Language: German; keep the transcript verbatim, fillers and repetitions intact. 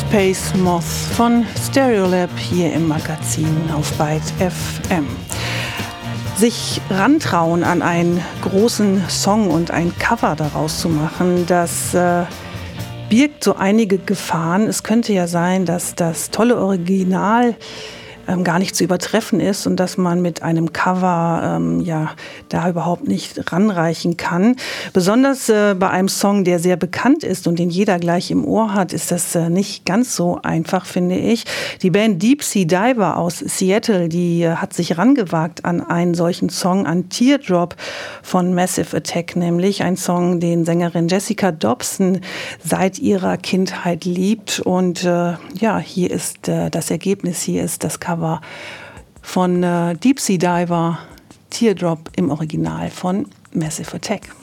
Space Moth von Stereolab hier im Magazin auf Byte F M. Sich rantrauen an einen großen Song und ein Cover daraus zu machen, das äh, birgt so einige Gefahren. Es könnte ja sein, dass das tolle Original ähm, gar nicht zu übertreffen ist und dass man mit einem Cover ähm, ja da überhaupt nicht ranreichen kann. Besonders äh, bei einem Song, der sehr bekannt ist und den jeder gleich im Ohr hat, ist das äh, nicht ganz so einfach, finde ich. Die Band Deep Sea Diver aus Seattle, die äh, hat sich rangewagt an einen solchen Song, an Teardrop von Massive Attack, nämlich ein Song, den Sängerin Jessica Dobson seit ihrer Kindheit liebt. Und äh, ja, hier ist äh, das Ergebnis, hier ist das Cover von äh, Deep Sea Diver, Teardrop im Original von Massive Attack.